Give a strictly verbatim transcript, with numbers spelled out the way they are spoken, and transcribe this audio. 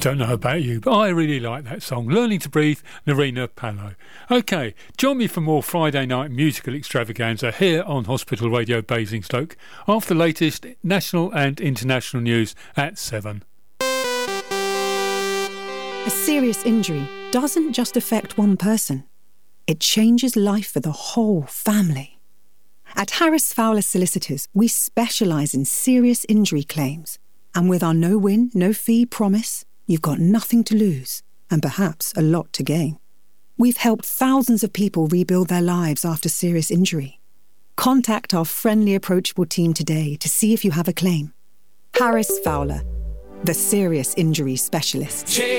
don't know about you, but I really like that song. Learning to Breathe, Nerina Palo. OK, join me for more Friday night musical extravaganza here on Hospital Radio Basingstoke after the latest national and international news at seven. A serious injury doesn't just affect one person. It changes life for the whole family. At Harris Fowler Solicitors, we specialise in serious injury claims. And with our no-win, no-fee promise, you've got nothing to lose and perhaps a lot to gain. We've helped thousands of people rebuild their lives after serious injury. Contact our friendly, approachable team today to see if you have a claim. Harris Fowler, the serious injury specialist.